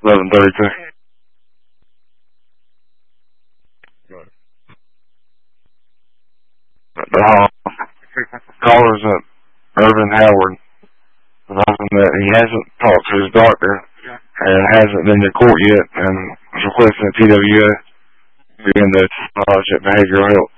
11:32. The callers at Irvin Howard announcing that he hasn't talked to his doctor and hasn't been to court yet, and is requesting that TWA begin to acknowledge that behavioral health